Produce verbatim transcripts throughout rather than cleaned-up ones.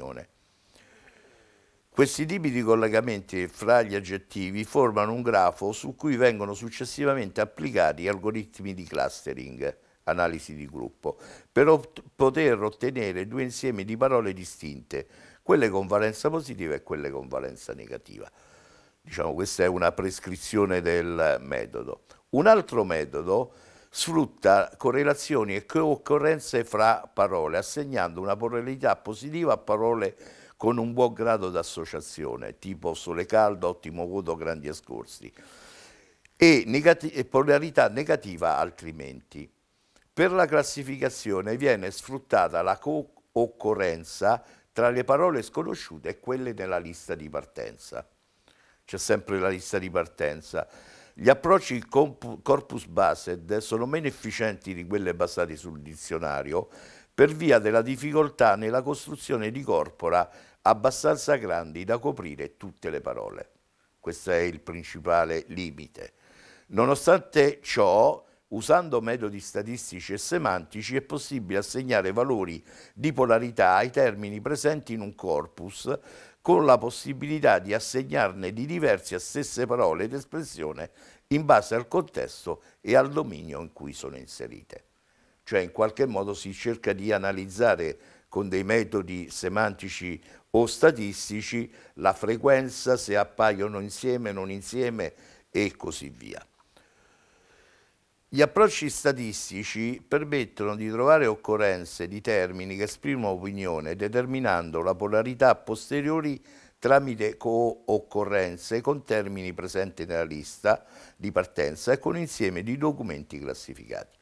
opinione. Questi tipi di collegamenti fra gli aggettivi formano un grafo su cui vengono successivamente applicati algoritmi di clustering, analisi di gruppo, per ot- poter ottenere due insiemi di parole distinte, quelle con valenza positiva e quelle con valenza negativa. Diciamo, questa è una prescrizione del metodo. Un altro metodo sfrutta correlazioni e cooccorrenze fra parole, assegnando una polarità positiva a parole con un buon grado di associazione, tipo sole caldo, ottimo voto, grandi escorsi, e, negati- e polarità negativa altrimenti. Per la classificazione viene sfruttata la cooccorrenza tra le parole sconosciute e quelle nella lista di partenza. C'è sempre la lista di partenza. Gli approcci corpus based sono meno efficienti di quelli basati sul dizionario per via della difficoltà nella costruzione di corpora abbastanza grandi da coprire tutte le parole. Questo è il principale limite. Nonostante ciò, usando metodi statistici e semantici è possibile assegnare valori di polarità ai termini presenti in un corpus con la possibilità di assegnarne di diversi a stesse parole ed espressione in base al contesto e al dominio in cui sono inserite. Cioè in qualche modo si cerca di analizzare con dei metodi semantici o statistici la frequenza, se appaiono insieme, non insieme e così via. Gli approcci statistici permettono di trovare occorrenze di termini che esprimono opinione, determinando la polarità a posteriori tramite cooccorrenze con termini presenti nella lista di partenza e con insieme di documenti classificati.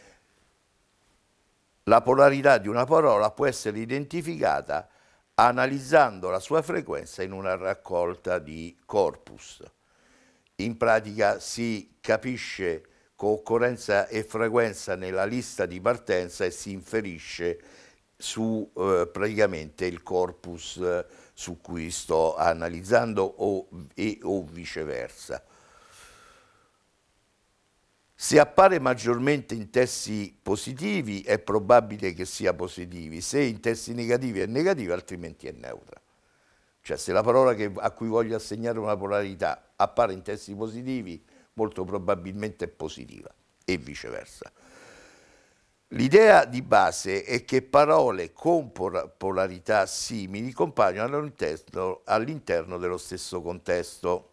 La polarità di una parola può essere identificata analizzando la sua frequenza in una raccolta di corpus. In pratica si capisce cooccorrenza e frequenza nella lista di partenza e si inferisce su eh, praticamente il corpus eh, su cui sto analizzando o, e, o viceversa. Se appare maggiormente in testi positivi è probabile che sia positivi, se in testi negativi è negativo, altrimenti è neutra. Cioè se la parola che, a cui voglio assegnare una polarità appare in testi positivi, molto probabilmente è positiva e viceversa. L'idea di base è che parole con polarità simili compaiono all'interno, all'interno dello stesso contesto.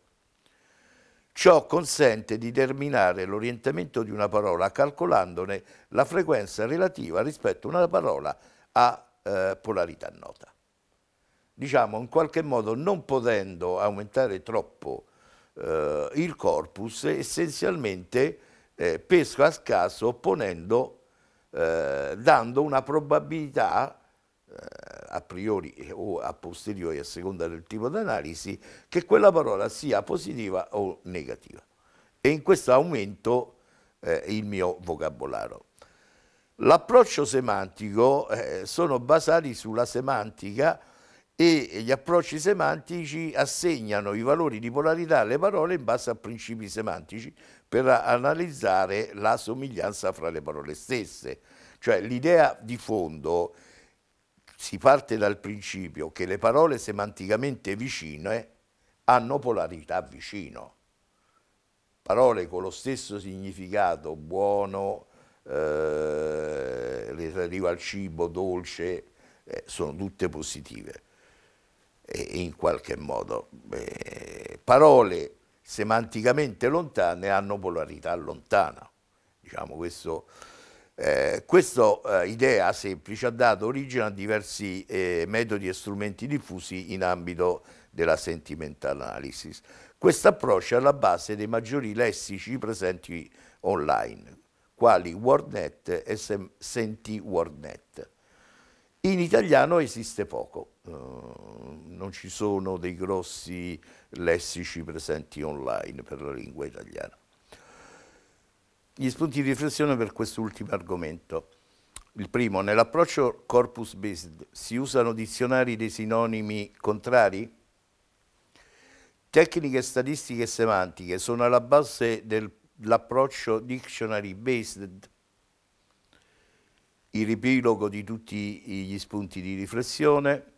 Ciò consente di determinare l'orientamento di una parola calcolandone la frequenza relativa rispetto a una parola a eh, polarità nota. Diciamo, in qualche modo, non potendo aumentare troppo eh, il corpus, essenzialmente eh, pesco a scaso ponendo, eh, dando una probabilità a priori o a posteriori, a seconda del tipo di analisi, che quella parola sia positiva o negativa. E in questo aumento eh, il mio vocabolario. L'approccio semantico eh, sono basati sulla semantica e gli approcci semantici assegnano i valori di polarità alle parole in base a principi semantici per analizzare la somiglianza fra le parole stesse. Cioè l'idea di fondo, si parte dal principio che le parole semanticamente vicine hanno polarità vicino. Parole con lo stesso significato, buono, eh, relativo al cibo, dolce, eh, sono tutte positive. E in qualche modo eh, parole semanticamente lontane hanno polarità lontana. Diciamo questo. Eh, questa eh, idea semplice ha dato origine a diversi eh, metodi e strumenti diffusi in ambito della sentimental analysis. Questo approccio è alla base dei maggiori lessici presenti online, quali WordNet e SentiWordNet. In italiano esiste poco, uh, non ci sono dei grossi lessici presenti online per la lingua italiana. Gli spunti di riflessione per quest'ultimo argomento. Il primo, nell'approccio corpus-based si usano dizionari dei sinonimi contrari? Tecniche statistiche e semantiche sono alla base dell'approccio dictionary-based? Il riepilogo di tutti gli spunti di riflessione.